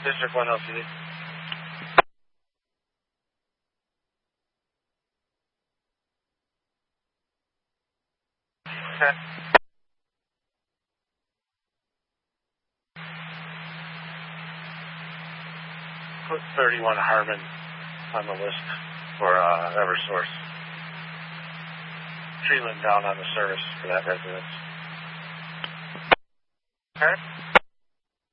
District 1 LCD. Okay. Put 31 Harmon on the list for Eversource. Tree limb down on the service for that residence. Okay.